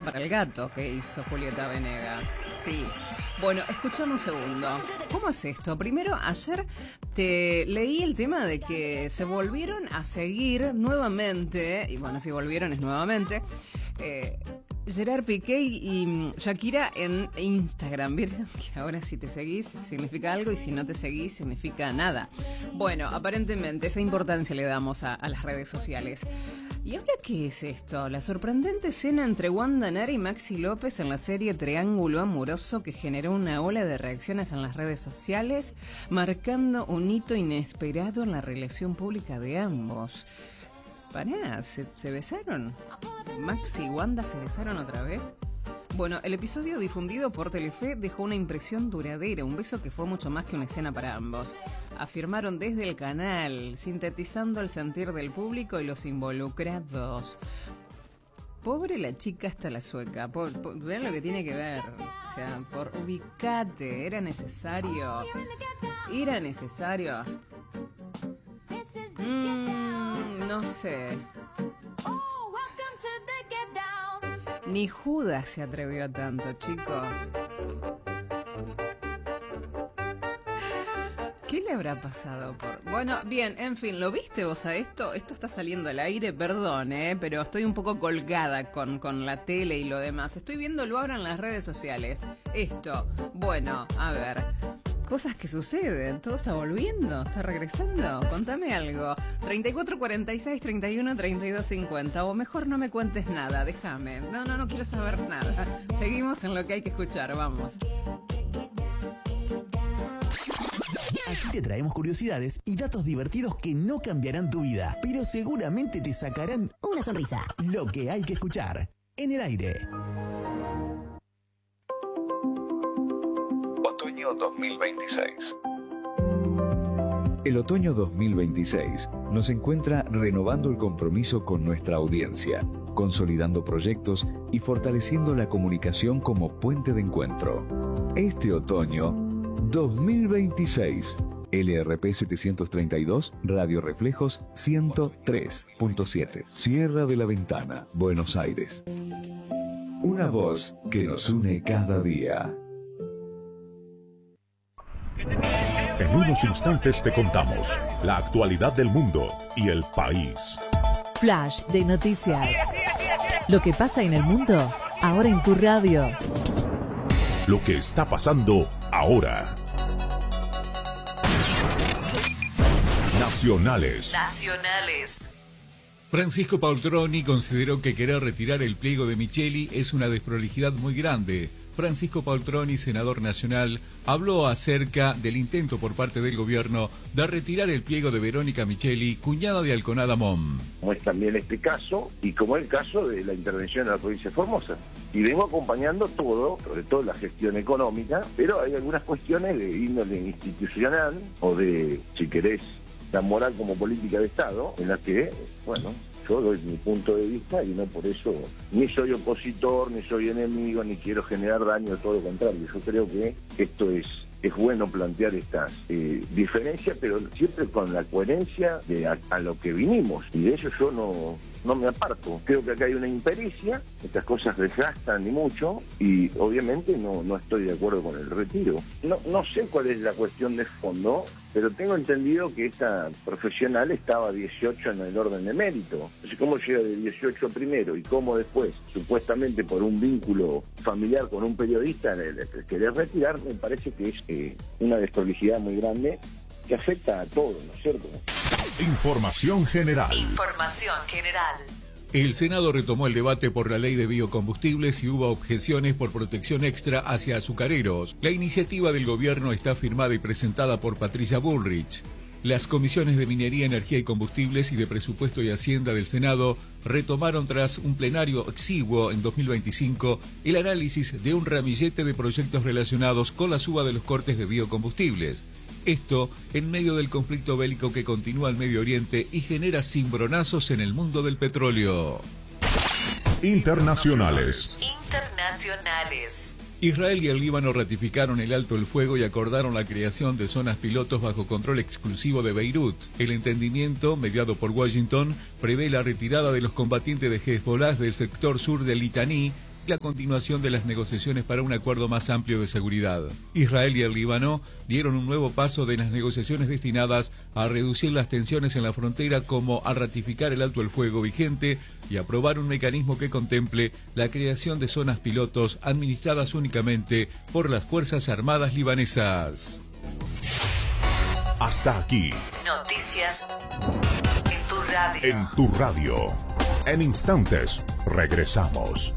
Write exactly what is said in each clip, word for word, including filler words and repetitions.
para el gato que hizo Julieta Venegas. Sí. Bueno, escuchamos un segundo. ¿Cómo es esto? Primero, ayer te leí el tema de que se volvieron a seguir nuevamente, y bueno, si volvieron es nuevamente, eh, Gerard Piqué y Shakira en Instagram. ¿Vieron que ahora si te seguís significa algo y si no te seguís significa nada? Bueno, aparentemente esa importancia le damos a, a las redes sociales. ¿Y ahora qué es esto? La sorprendente escena entre Wanda Nara y Maxi López en la serie Triángulo Amoroso que generó una ola de reacciones en las redes sociales, marcando un hito inesperado en la relación pública de ambos. Pará, ¿se, se besaron? ¿Maxi y Wanda se besaron otra vez? Bueno, el episodio difundido por Telefe dejó una impresión duradera, un beso que fue mucho más que una escena para ambos. Afirmaron desde el canal, sintetizando el sentir del público y los involucrados. Pobre la chica hasta la sueca, por, por, vean lo que tiene que ver, o sea, por ubicate, era necesario, era necesario, mm, no sé. Ni Judas se atrevió a tanto, chicos. ¿Qué le habrá pasado por...? Bueno, bien, en fin, ¿lo viste vos a esto? Esto está saliendo al aire, perdón, ¿eh? Pero estoy un poco colgada con, con la tele y lo demás. Estoy viéndolo ahora en las redes sociales. Esto, bueno, a ver... Cosas que suceden, todo está volviendo, está regresando. Contame algo. treinta y cuatro cuarenta y seis treinta y uno treinta y dos cincuenta. O mejor no me cuentes nada, déjame. No, no, no quiero saber nada. Seguimos en lo que hay que escuchar, vamos. Aquí te traemos curiosidades y datos divertidos que no cambiarán tu vida, pero seguramente te sacarán una sonrisa. Lo que hay que escuchar en el aire. Otoño dos mil veintiséis. El otoño dos mil veintiséis nos encuentra renovando el compromiso con nuestra audiencia, consolidando proyectos y fortaleciendo la comunicación como puente de encuentro. Este otoño dos mil veintiséis, L R P setecientos treinta y dos, Radio Reflejos ciento tres punto siete, Sierra de la Ventana, Buenos Aires. Una voz que nos une cada día. En unos instantes te contamos la actualidad del mundo y el país. Flash de noticias. Lo que pasa en el mundo, ahora en tu radio. Lo que está pasando ahora. Nacionales. Nacionales. Francisco Paltroni consideró que querer retirar el pliego de Micheli es una desprolijidad muy grande. Francisco Paltroni, senador nacional, habló acerca del intento por parte del gobierno de retirar el pliego de Verónica Micheli, cuñada de Alconada Mom. Como es también este caso, y como el caso de la intervención en la provincia de Formosa. Y vengo acompañando todo, sobre todo la gestión económica, pero hay algunas cuestiones de índole institucional, o de, si querés, la moral como política de Estado, en las que, bueno, yo doy mi punto de vista y no por eso ni soy opositor, ni soy enemigo, ni quiero generar daño, todo lo contrario. Yo creo que esto es, es bueno plantear estas eh, diferencias, pero siempre con la coherencia de a, a lo que vinimos, y de eso yo no, no me aparto. Creo que acá hay una impericia, estas cosas desgastan y mucho, y obviamente no, no estoy de acuerdo con el retiro. No, no sé cuál es la cuestión de fondo, pero tengo entendido que esta profesional estaba dieciocho en el orden de mérito. Entonces, ¿cómo llega de dieciocho primero y cómo después, supuestamente por un vínculo familiar con un periodista, querer retirar? Me parece que es eh, una desprolijidad muy grande que afecta a todos, ¿no es cierto? Información general. Información general. El Senado retomó el debate por la ley de biocombustibles y hubo objeciones por protección extra hacia azucareros. La iniciativa del gobierno está firmada y presentada por Patricia Bullrich. Las comisiones de Minería, Energía y Combustibles y de Presupuesto y Hacienda del Senado retomaron tras un plenario exiguo en dos mil veinticinco el análisis de un ramillete de proyectos relacionados con la suba de los cortes de biocombustibles. Esto en medio del conflicto bélico que continúa en Medio Oriente y genera cimbronazos en el mundo del petróleo. Internacionales. Internacionales. Israel y el Líbano ratificaron el alto el fuego y acordaron la creación de zonas pilotos bajo control exclusivo de Beirut. El entendimiento, mediado por Washington, prevé la retirada de los combatientes de Hezbollah del sector sur de Litaní la continuación de las negociaciones para un acuerdo más amplio de seguridad. Israel y el Líbano dieron un nuevo paso de las negociaciones destinadas a reducir las tensiones en la frontera, como a ratificar el alto el fuego vigente y aprobar un mecanismo que contemple la creación de zonas pilotos administradas únicamente por las Fuerzas Armadas libanesas. Hasta aquí. Noticias en tu radio. En tu radio. En instantes, regresamos.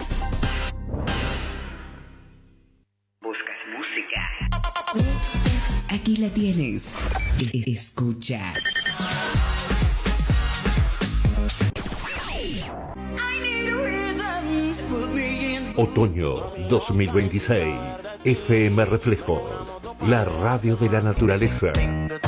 ¿Buscas música? Aquí la tienes. Es- Escucha. Otoño dos mil veintiséis. F M Reflejos. La radio de la naturaleza.